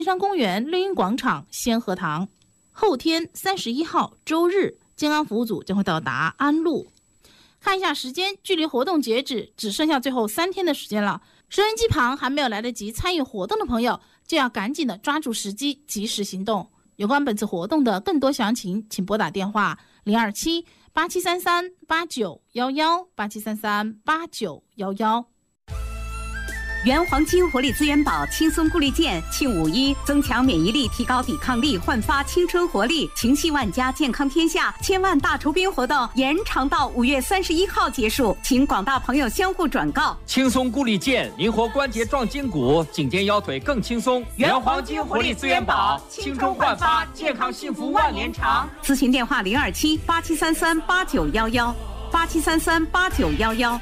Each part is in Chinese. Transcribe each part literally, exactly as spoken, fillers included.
山公园绿荫广场先河塘。后天三十一号周日，健康服务组将会到达安陆。看一下时间，距离活动截止只剩下最后三天的时间了。收音机旁还没有来得及参与活动的朋友，就要赶紧的抓住时机，及时行动。有关本次活动的更多详情，请拨打电话零二七八七三三八九幺幺八七三三八九幺幺。 原黄金活力资源宝轻松固力健庆五一，增强免疫力，提高抵抗力，焕发青春活力，情系万家，健康天下千万大酬宾活动延长到五月三十一号结束，请广大朋友相互转告。 轻松固力健，灵活关节壮筋骨，颈肩腰腿更轻松。原黄金活力资源宝，青春焕发，健康幸福万年长。 咨询电话零二七八七三三八九幺幺八七三三八九幺幺。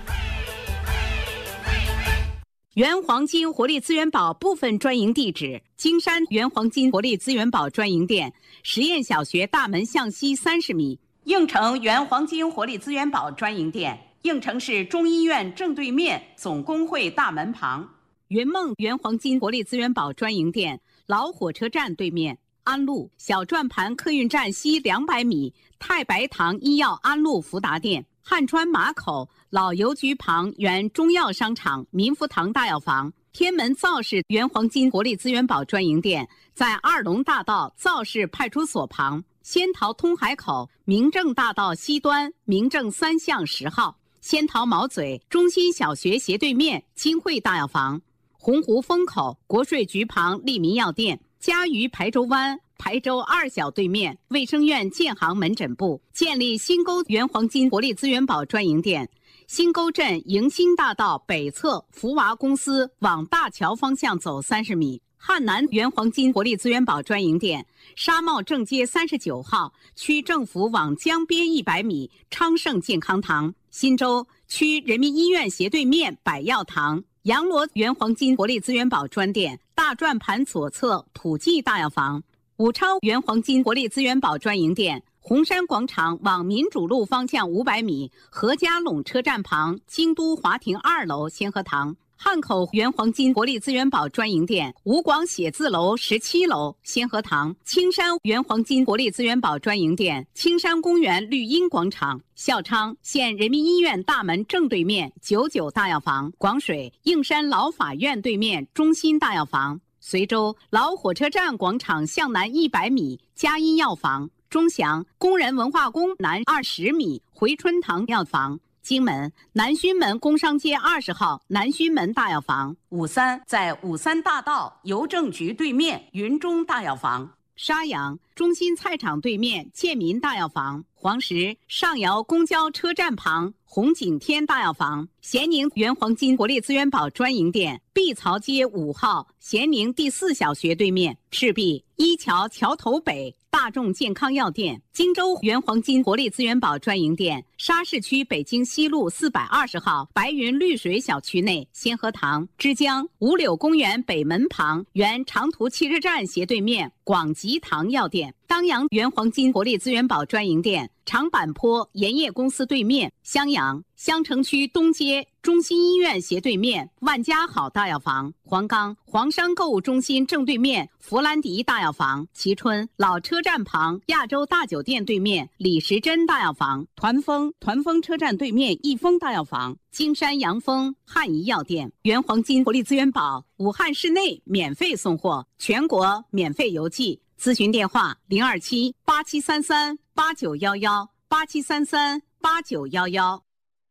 原黄金活力资源宝部分专营地址：金山原黄金活力资源宝专营店，实验小学大门向西三十米；应城原黄金活力资源宝专营店，应城市中医院正对面总工会大门旁；云梦原黄金活力资源宝专营店，老火车站对面；安陆小转盘客运站西两百米，太白堂医药安陆福达店；汉川马口老邮局旁原中药商场民福堂大药房；天门造市原黄金活力资源宝专营店在二龙大道造市派出所旁；仙桃通海口明正大道西端明正三巷十号；仙桃毛嘴中心小学斜对面金汇大药房；洪湖风口国税局旁利民药店；嘉鱼排州湾排州二小对面卫生院建行门诊部；建立新沟原黄金活力资源宝专营店，新沟镇迎新大道北侧福娃公司往大桥方向走三十米；汉南原黄金活力资源宝专营店，沙帽正街三十九号区政府往江边一百米昌盛健康堂；新洲区人民医院斜对面百药堂；洋螺原黄金活力资源宝专店，大转盘左侧普济大药房；武昌原黄金活力资源宝专营店，红山广场往民主路方向五百米，何家垄车站旁京都华庭二楼先河堂；汉口原黄金活力资源宝专营店，吴广写字楼十七楼先河堂；青山原黄金活力资源宝专营店，青山公园绿荫广场；孝昌县人民医院大门正对面九九大药房；广水应山老法院对面中心大药房；随州老火车站广场向南一百米嘉医药房；钟祥工人文化宫南二十米回春堂药房；荆门南圩门工商街二十号南圩门大药房；五三在五三大道邮政局对面云中大药房；沙洋中心菜场对面建民大药房；黄石上窑公交车站旁红景天大药房；咸宁原黄金活力资源宝专营店，碧槽街五号咸宁第四小学对面；赤壁一桥桥头北大众健康药店；荆州原黄金活力资源宝专营店，沙市区北京西路四百二十号白云绿水小区内先河堂；枝江五柳公园北门旁原长途汽车站斜对面广吉堂药店；当阳原黄金活力资源宝专营店，长坂坡盐业公司对面；襄阳襄城区东街中心医院斜对面万家好大药房；黄冈黄山购物中心正对面弗兰迪大药房；蕲春老车站旁亚洲大酒店对面李时珍大药房；团丰团丰车站对面益丰大药房；金山阳丰汉医药店。原黄金活力资源宝武汉市内免费送货，全国免费邮寄。咨询电话零二七八七三三八九幺幺八七三三八九幺幺。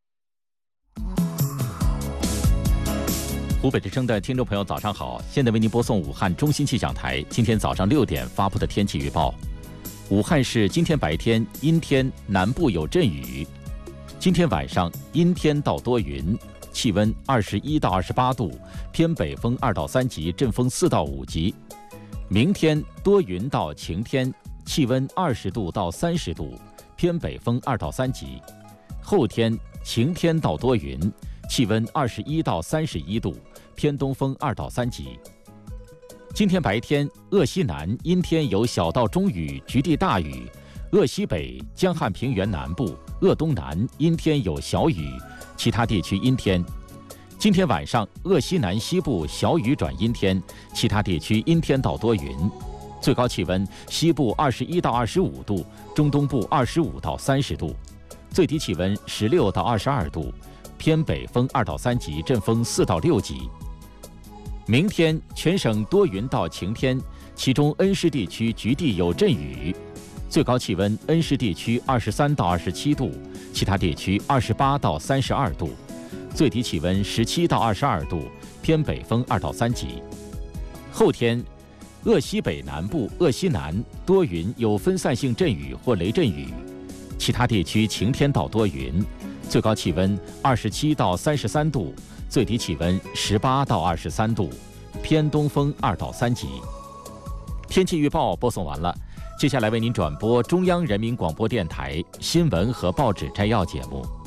湖北之声的听众朋友早上好，现在为您播送武汉中心气象台今天早上六点发布的天气预报。武汉市今天白天阴天，南部有阵雨；今天晚上阴天到多云，气温二十一到二十八度，偏北风二到三级，阵风四到五级。明天多云到晴天，气温二十度到三十度，偏北风二到三级。后天晴天到多云，气温二十一到三十一度，偏东风二到三级。今天白天鄂西南阴天有小到中雨，局地大雨；鄂西北、江汉平原南部、鄂东南阴天有小雨，其他地区阴天。 今天晚上鄂西南西部小雨转阴天，其他地区阴天到多云。最高气温西部二十一到二十五度，中东部二十五到三十度，最低气温十六到二十二度，偏北风二到三级，阵风四到六级。明天全省多云到晴天，其中恩施地区局地有阵雨，最高气温恩施地区二十三到二十七度，其他地区二十八到三十二度，最低气温十七到二十二度，偏北风二到三级。后天鄂西北南部、鄂西南多云，有分散性阵雨或雷阵雨，其他地区晴天到多云，最高气温二十七到三十三度，最低气温十八到二十三度，偏东风二到三级。天气预报播送完了，接下来为您转播中央人民广播电台新闻和报纸摘要节目。